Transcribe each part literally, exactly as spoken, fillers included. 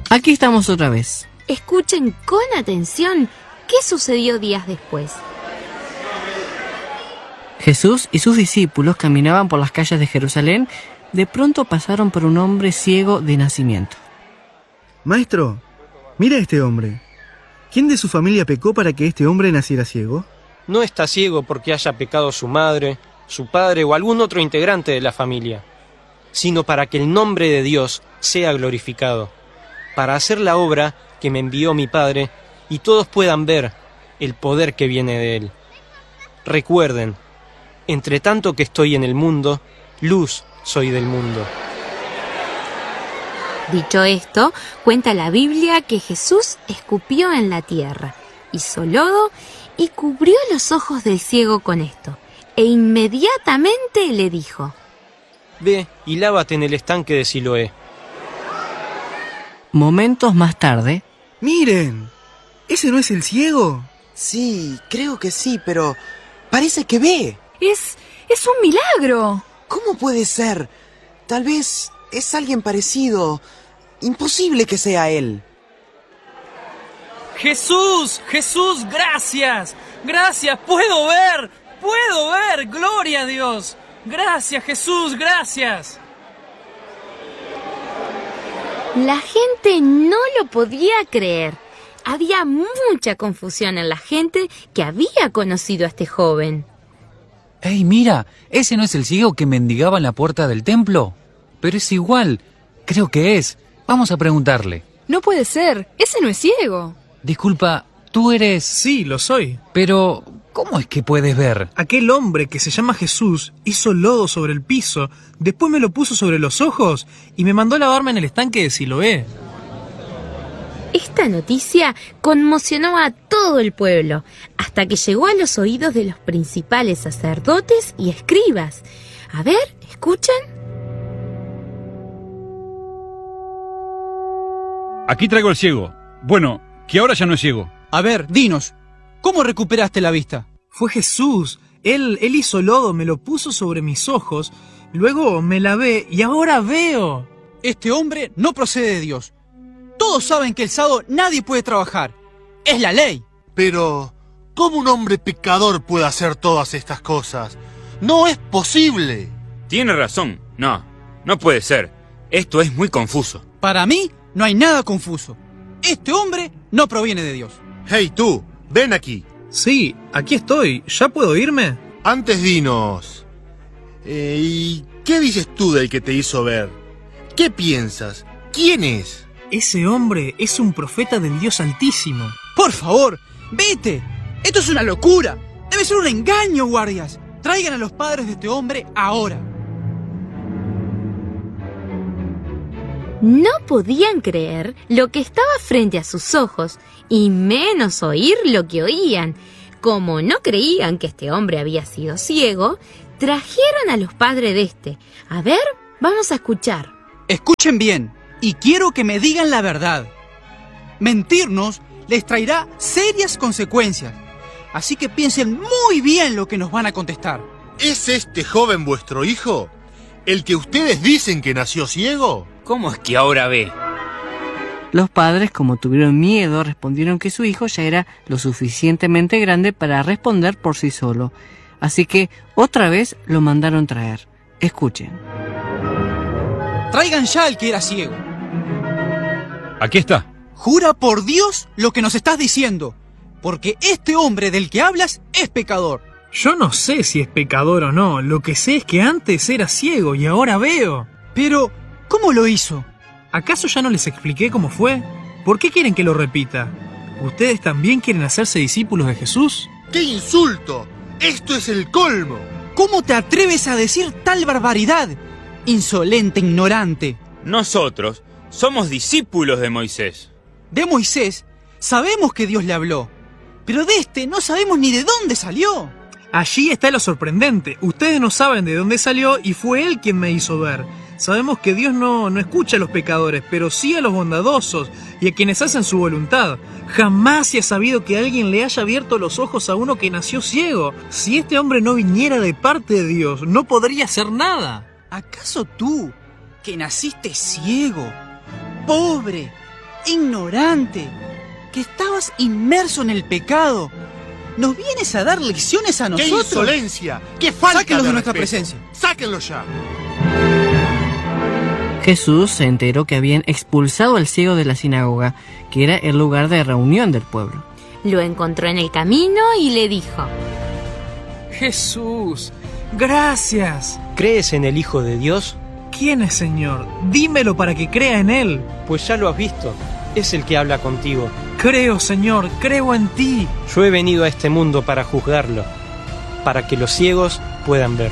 Aquí estamos otra vez. Escuchen con atención qué sucedió días después. Jesús y sus discípulos caminaban por las calles de Jerusalén. De pronto pasaron por un hombre ciego de nacimiento. Maestro, mira a este hombre. ¿Quién de su familia pecó para que este hombre naciera ciego? No está ciego porque haya pecado su madre, su padre o algún otro integrante de la familia, sino para que el nombre de Dios sea glorificado, para hacer la obra que me envió mi Padre y todos puedan ver el poder que viene de Él. Recuerden, entre tanto que estoy en el mundo, luz soy del mundo. Dicho esto, cuenta la Biblia que Jesús escupió en la tierra, hizo lodo y cubrió los ojos del ciego con esto, e inmediatamente le dijo: Ve y lávate en el estanque de Siloé. Momentos más tarde... ¡Miren! ¿Ese no es el ciego? Sí, creo que sí, pero parece que ve. Es... es un milagro. ¿Cómo puede ser? Tal vez es alguien parecido. Imposible que sea él. Jesús, Jesús, gracias. Gracias, puedo ver. Puedo ver, gloria a Dios. Gracias, Jesús, gracias. La gente no lo podía creer. Había mucha confusión en la gente que había conocido a este joven. ¡Ey, mira! ¿Ese no es el ciego que mendigaba en la puerta del templo? Pero es igual. Creo que es. Vamos a preguntarle. No puede ser. Ese no es ciego. Disculpa, ¿tú eres...? Sí, lo soy. Pero, ¿cómo es que puedes ver? Aquel hombre que se llama Jesús hizo lodo sobre el piso, después me lo puso sobre los ojos y me mandó a lavarme en el estanque de Siloé. Esta noticia conmocionó a todo el pueblo, hasta que llegó a los oídos de los principales sacerdotes y escribas. A ver, ¿escuchan? Aquí traigo el ciego. Bueno, que ahora ya no es ciego. A ver, dinos, ¿cómo recuperaste la vista? Fue Jesús. Él, él hizo lodo, me lo puso sobre mis ojos, luego me lavé y ahora veo. Este hombre no procede de Dios. Todos saben que el sábado nadie puede trabajar. Es la ley. Pero, ¿cómo un hombre pecador puede hacer todas estas cosas? ¡No es posible! Tiene razón. No, no puede ser. Esto es muy confuso. Para mí, no hay nada confuso. Este hombre no proviene de Dios. Hey, tú, ven aquí. Sí, aquí estoy. ¿Ya puedo irme? Antes dinos... Eh, ¿Y qué dices tú del que te hizo ver? ¿Qué piensas? ¿Quién es? Ese hombre es un profeta del Dios Altísimo. Por favor, vete. Esto es una locura. Debe ser un engaño, guardias. Traigan a los padres de este hombre ahora. No podían creer lo que estaba frente a sus ojos, y menos oír lo que oían. Como no creían que este hombre había sido ciego, trajeron a los padres de este. A ver, vamos a escuchar. Escuchen bien, y quiero que me digan la verdad. Mentirnos les traerá serias consecuencias, así que piensen muy bien lo que nos van a contestar. ¿Es este joven vuestro hijo? ¿El que ustedes dicen que nació ciego? ¿Cómo es que ahora ve? Los padres, como tuvieron miedo, respondieron que su hijo ya era lo suficientemente grande para responder por sí solo. Así que otra vez lo mandaron traer. Escuchen. Traigan ya al que era ciego. Aquí está. Jura por Dios lo que nos estás diciendo, porque este hombre del que hablas es pecador. Yo no sé si es pecador o no. Lo que sé es que antes era ciego y ahora veo. Pero, ¿cómo lo hizo? ¿Acaso ya no les expliqué cómo fue? ¿Por qué quieren que lo repita? ¿Ustedes también quieren hacerse discípulos de Jesús? ¡Qué insulto! ¡Esto es el colmo! ¿Cómo te atreves a decir tal barbaridad? Insolente ignorante. Nosotros somos discípulos de Moisés. De Moisés sabemos que Dios le habló, pero de este no sabemos ni de dónde salió. Allí está lo sorprendente. Ustedes no saben de dónde salió y fue Él quien me hizo ver. Sabemos que Dios no, no escucha a los pecadores, pero sí a los bondadosos y a quienes hacen su voluntad. Jamás se ha sabido que alguien le haya abierto los ojos a uno que nació ciego. Si este hombre no viniera de parte de Dios, no podría hacer nada. ¿Acaso tú, que naciste ciego, pobre, ignorante, que estabas inmerso en el pecado. ¿Nos vienes a dar lecciones a ¡Qué nosotros? insolencia! ¡Qué falta Sáquenlos de nuestra respeto! presencia. ¡Sáquenlos ya! Jesús se enteró que habían expulsado al ciego de la sinagoga, que era el lugar de reunión del pueblo. Lo encontró en el camino y le dijo: Jesús, gracias. ¿Crees en el Hijo de Dios? ¿Quién es, Señor? Dímelo para que crea en Él. Pues ya lo has visto. Es el que habla contigo. Creo, Señor, creo en ti. Yo he venido a este mundo para juzgarlo, para que los ciegos puedan ver.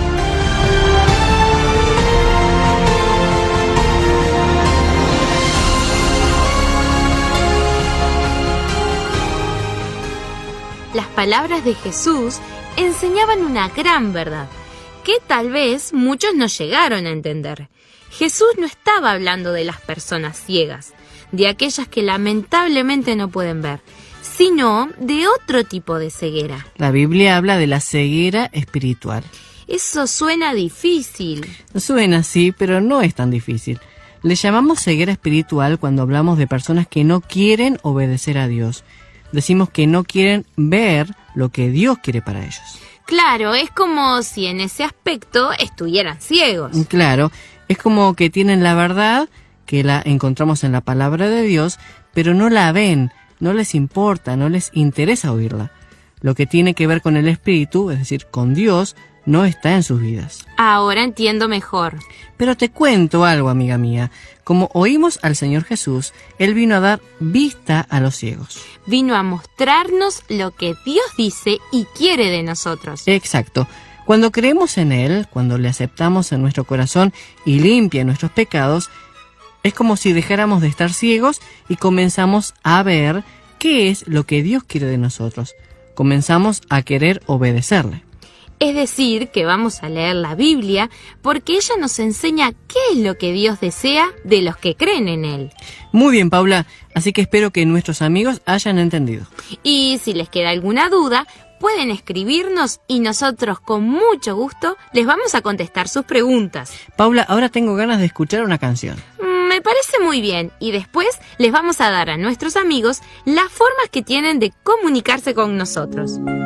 Las palabras de Jesús enseñaban una gran verdad, que tal vez muchos no llegaron a entender. Jesús no estaba hablando de las personas ciegas, de aquellas que lamentablemente no pueden ver, sino de otro tipo de ceguera. La Biblia habla de la ceguera espiritual. Eso suena difícil. Suena así, pero no es tan difícil. Le llamamos ceguera espiritual cuando hablamos de personas que no quieren obedecer a Dios. Decimos que no quieren ver lo que Dios quiere para ellos. Claro, es como si en ese aspecto estuvieran ciegos. Claro, es como que tienen la verdad, que la encontramos en la palabra de Dios, pero no la ven, no les importa, no les interesa oírla. Lo que tiene que ver con el Espíritu, es decir, con Dios, no está en sus vidas. Ahora entiendo mejor. Pero te cuento algo, amiga mía. Como oímos al Señor Jesús, Él vino a dar vista a los ciegos. Vino a mostrarnos lo que Dios dice y quiere de nosotros. Exacto. Cuando creemos en Él, cuando le aceptamos en nuestro corazón y limpia nuestros pecados, es como si dejáramos de estar ciegos y comenzamos a ver qué es lo que Dios quiere de nosotros. Comenzamos a querer obedecerle. Es decir, que vamos a leer la Biblia porque ella nos enseña qué es lo que Dios desea de los que creen en Él. Muy bien, Paula. Así que espero que nuestros amigos hayan entendido. Y si les queda alguna duda, pueden escribirnos y nosotros con mucho gusto les vamos a contestar sus preguntas. Paula, ahora tengo ganas de escuchar una canción. Me parece muy bien y después les vamos a dar a nuestros amigos las formas que tienen de comunicarse con nosotros.